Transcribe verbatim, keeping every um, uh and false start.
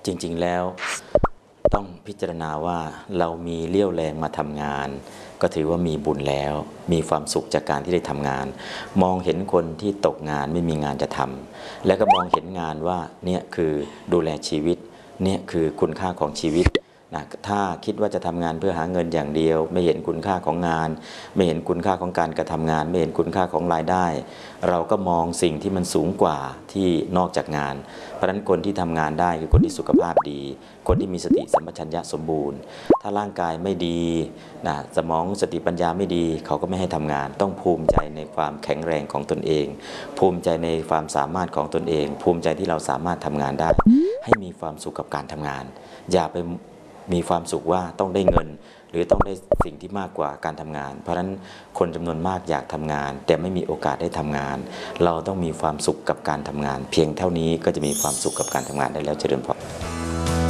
จริงๆแล้วต้องพิจารณาว่าเรามีเรี่ยวแรงมาทำงานก็ถือว่ามีบุญแล้วมีความสุขจากการที่ได้ทำงานมองเห็นคนที่ตกงานไม่มีงานจะทำแล้วก็มองเห็นงานว่าเนี่ยคือดูแลชีวิตเนี่ยคือคุณค่าของชีวิตนะถ้าคิดว่าจะทำงานเพื่อหาเงินอย่างเดียวไม่เห็นคุณค่าของงานไม่เห็นคุณค่าของการกระทำงานไม่เห็นคุณค่าของรายได้เราก็มองสิ่งที่มันสูงกว่าที่นอกจากงานเพราะฉะนั้นคนที่ทำงานได้คือคนที่สุขภาพดีคนที่มีสติสัมปชัญญะสมบูรณ์ถ้าร่างกายไม่ดีนะสมองสติปัญญาไม่ดีเขาก็ไม่ให้ทำงานต้องภูมิใจในความแข็งแรงของตนเองภูมิใจในความสามารถของตนเองภูมิใจที่เราสามารถทำงานได้ให้มีความสุขกับการทำงานอย่าไปมีความสุขว่าต้องได้เงินหรือต้องได้สิ่งที่มากกว่าการทำงานเพราะฉะนั้นคนจำนวนมากอยากทำงานแต่ไม่มีโอกาสได้ทำงานเราต้องมีความสุขกับการทำงานเพียงเท่านี้ก็จะมีความสุขกับการทำงานได้แล้วเจริญพร